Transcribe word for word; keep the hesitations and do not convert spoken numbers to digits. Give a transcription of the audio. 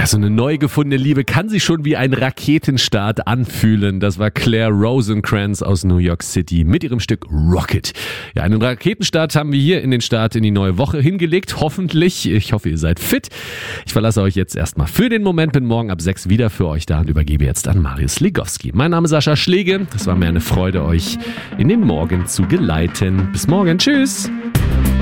Ja, so eine neu gefundene Liebe kann sich schon wie ein Raketenstart anfühlen. Das war Claire Rosencrantz aus New York City mit ihrem Stück Rocket. Ja, einen Raketenstart haben wir hier in den Start in die neue Woche hingelegt. Hoffentlich. Ich hoffe, ihr seid fit. Ich verlasse euch jetzt erstmal für den Moment. Bin morgen ab sechs wieder für euch da und übergebe jetzt an Marius Ligowski. Mein Name ist Sascha Schläge. Es war mir eine Freude, euch in den Morgen zu geleiten. Bis morgen. Tschüss.